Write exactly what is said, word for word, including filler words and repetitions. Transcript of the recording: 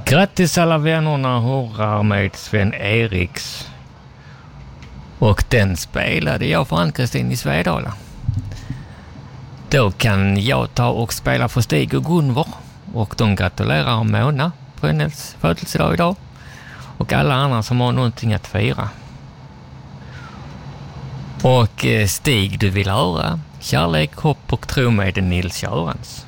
Grattis alla vännerna, hurra med Sven-Eriks. Och den spelade jag för Ann-Kristin i Svedala. Då kan jag ta och spela för Stig och Gunvor. Och de gratulerar Mona på hennes födelsedag idag. Och alla andra som har någonting att fira. Och Stig, du vill höra Kärlek, hopp och tro med Nils Görans.